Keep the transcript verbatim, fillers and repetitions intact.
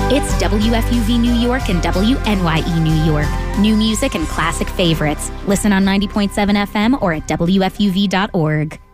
It's W F U V New York and W N Y E New York. New music and classic favorites. Listen on ninety point seven F M or at W F U V dot org.